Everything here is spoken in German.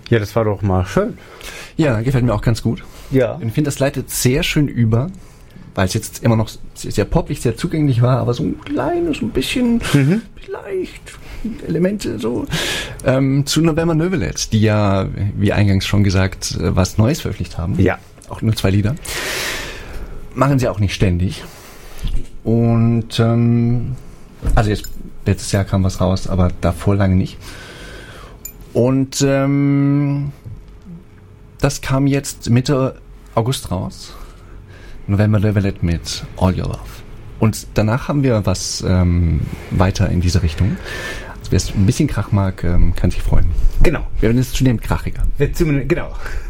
Ja, das war doch mal schön. Ja, gefällt mir auch ganz gut. Ja. Ich finde, das leitet sehr schön über, weil es jetzt immer noch sehr poppig, sehr zugänglich war, aber so ein kleines, ein bisschen vielleicht Elemente so zu November Neverlet, die ja, wie eingangs schon gesagt, was Neues veröffentlicht haben. Ja. Auch nur 2 Lieder. Machen sie auch nicht ständig. Und also jetzt letztes Jahr kam was raus, aber davor lange nicht. Und das kam jetzt Mitte August raus. November Neverlet mit All Your Love. Und danach haben wir was weiter in diese Richtung. Also wer es ein bisschen Krach mag, kann sich freuen. Genau. Wir werden jetzt zunehmend krachiger. Genau.